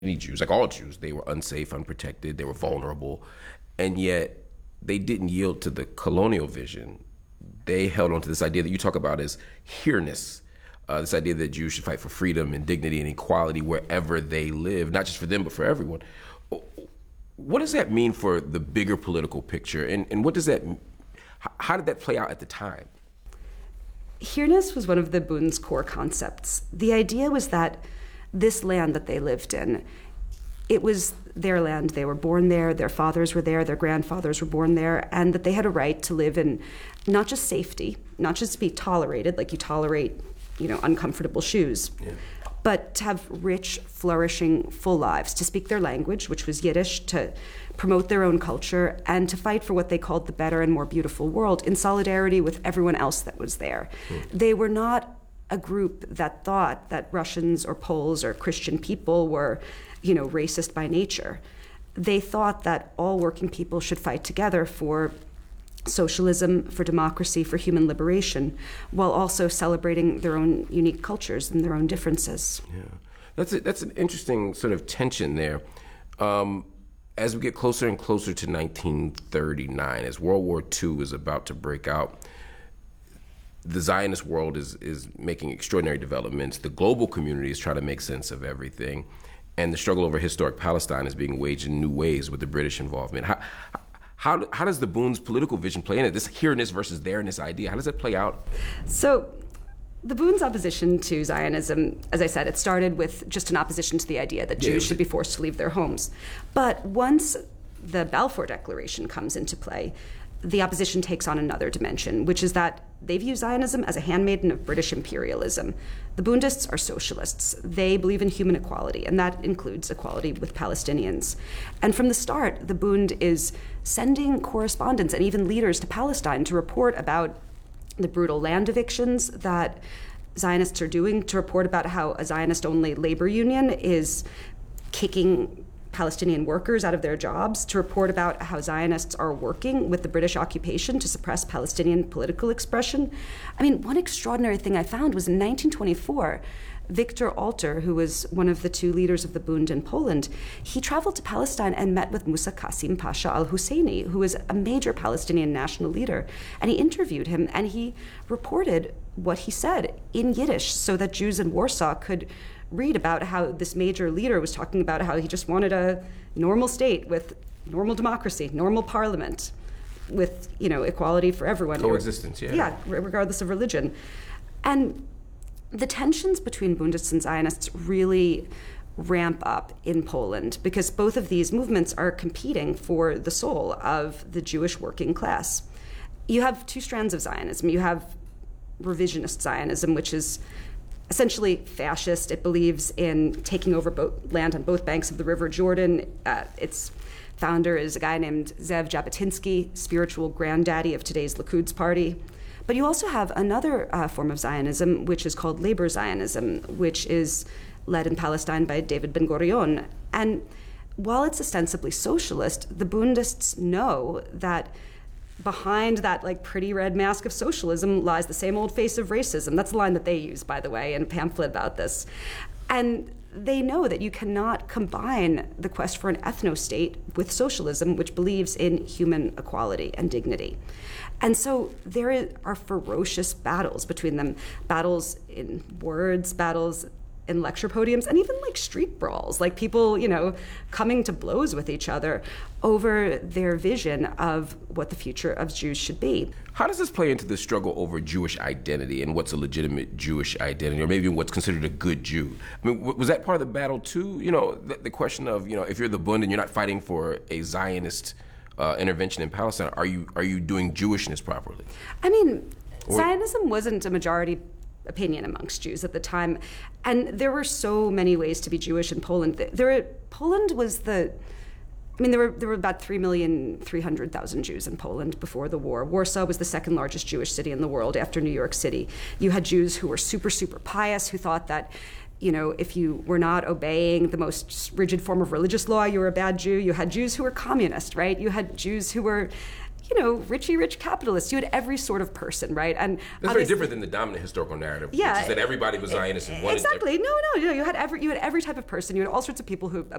Jews, like all Jews, they were unsafe, unprotected, they were vulnerable, and yet they didn't yield to the colonial vision. They held on to this idea that you talk about as here-ness, this idea that Jews should fight for freedom and dignity and equality wherever they live, not just for them, but for everyone. What does that mean for the bigger political picture, and what does that, how did that play out at the time? Here-ness was one of the Bund's core concepts. The idea was that this land that they lived in, it was their land. They were born there, their fathers were there, their grandfathers were born there, and that they had a right to live in not just safety, not just to be tolerated, like you tolerate, uncomfortable shoes, but to have rich, flourishing, full lives, to speak their language, which was Yiddish, to promote their own culture, and to fight for what they called the better and more beautiful world in solidarity with everyone else that was there. They were not a group that thought that Russians or Poles or Christian people were, racist by nature. They thought that all working people should fight together for socialism, for democracy, for human liberation, while also celebrating their own unique cultures and their own differences. Yeah, that's an interesting sort of tension there. As we get closer and closer to 1939, as World War II is about to break out, the Zionist world is making extraordinary developments. The global community is trying to make sense of everything. And the struggle over historic Palestine is being waged in new ways with the British involvement. How does the Bund's political vision play in it? This here-ness versus there-ness idea, how does it play out? So the Bund's opposition to Zionism, as I said, it started with just an opposition to the idea that Jews should be forced to leave their homes. But once the Balfour Declaration comes into play, the opposition takes on another dimension, which is that they view Zionism as a handmaiden of British imperialism. The Bundists are socialists. They believe in human equality, and that includes equality with Palestinians. And from the start, the Bund is sending correspondents and even leaders to Palestine to report about the brutal land evictions that Zionists are doing, to report about how a Zionist-only labor union is kicking Palestinian workers out of their jobs, to report about how Zionists are working with the British occupation to suppress Palestinian political expression. I mean, one extraordinary thing I found was in 1924, Victor Alter, who was one of the two leaders of the Bund in Poland, he traveled to Palestine and met with Musa Qasim Pasha al-Husseini, who was a major Palestinian national leader. And he interviewed him, and he reported what he said in Yiddish so that Jews in Warsaw could read about how this major leader was talking about how he just wanted a normal state with normal democracy, normal parliament, with equality for everyone. Coexistence, yeah. Yeah, regardless of religion. And the tensions between Bundists and Zionists really ramp up in Poland because both of these movements are competing for the soul of the Jewish working class. You have two strands of Zionism. You have revisionist Zionism, which is essentially fascist. It believes in taking over land on both banks of the River Jordan. Its founder is a guy named Zev Jabotinsky, spiritual granddaddy of today's Likud's party. But you also have another form of Zionism, which is called labor Zionism, which is led in Palestine by David Ben-Gurion. And while it's ostensibly socialist, the Bundists know that behind that pretty red mask of socialism lies the same old face of racism. That's the line that they use, by the way, in a pamphlet about this. And they know that you cannot combine the quest for an ethno-state with socialism, which believes in human equality and dignity. And so there are ferocious battles between them, battles in words, battles in lecture podiums, and even street brawls, people, coming to blows with each other over their vision of what the future of Jews should be. How does this play into the struggle over Jewish identity and what's a legitimate Jewish identity, or maybe what's considered a good Jew? I mean, was that part of the battle too? The question of, if you're the Bund and you're not fighting for a Zionist intervention in Palestine, are you doing Jewishness properly? I mean, Zionism wasn't a majority opinion amongst Jews at the time, and there were so many ways to be Jewish in Poland. Poland was there were about 3,300,000 Jews in Poland before the war. Warsaw was the second largest Jewish city in the world after New York City. You had Jews who were super, super pious, who thought that if you were not obeying the most rigid form of religious law, you were a bad Jew. You had Jews who were communist, right? You had Jews who were rich capitalists. You had every sort of person, right? And that's very different than the dominant historical narrative, yeah, which is that everybody was Zionist and wanted. Exactly. No. You had every type of person. You had all sorts of people who